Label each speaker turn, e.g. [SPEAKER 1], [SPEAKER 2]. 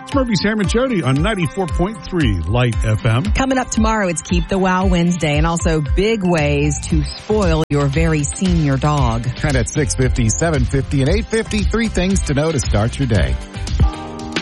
[SPEAKER 1] It's Murphy, Sam, and Jody on 94.3 Light FM.
[SPEAKER 2] Coming up tomorrow, it's Keep the Wow Wednesday, and also big ways to spoil your very senior dog.
[SPEAKER 3] And at 6:50, 7:50, and 8:50, 3 things to know to start your day.